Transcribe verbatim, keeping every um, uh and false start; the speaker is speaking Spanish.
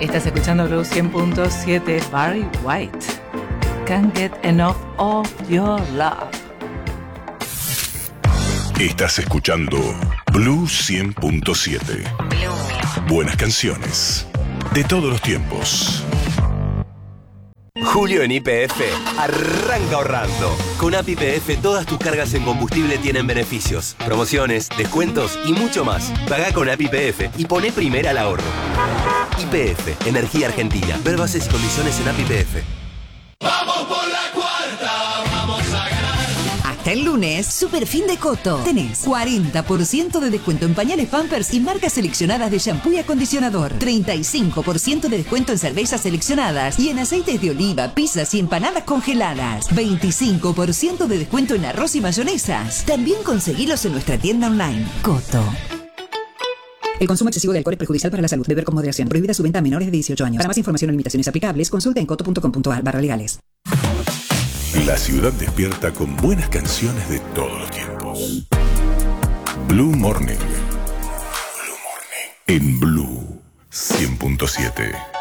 Estás escuchando Blue cien punto siete. Barry White. Can't get enough of your love. Estás escuchando Blue cien punto siete. Buenas canciones de todos los tiempos. Julio en Y P F arranca ahorrando. Con App Y P F todas tus cargas en combustible tienen beneficios, promociones, descuentos y mucho más. Pagá con App Y P F y poné primera al ahorro. Y P F, Energía Argentina. Ver bases y condiciones en App Y P F. Vamos por la cuarta, vamos a ganar. Hasta el lunes, Super Fin de Coto. Tenés cuarenta por ciento de descuento en pañales Pampers y marcas seleccionadas de shampoo y acondicionador. treinta y cinco por ciento de descuento en cervezas seleccionadas y en aceites de oliva, pizzas y empanadas congeladas. veinticinco por ciento de descuento en arroz y mayonesas. También conseguilos en nuestra tienda online. Coto. El consumo excesivo de alcohol es perjudicial para la salud. Beber con moderación. Prohibida su venta a menores de dieciocho años. Para más información o limitaciones aplicables, consulta en coto punto com punto a r barra legales. La ciudad despierta con buenas canciones de todos los tiempos. Blue Morning. Blue Morning. En Blue cien punto siete.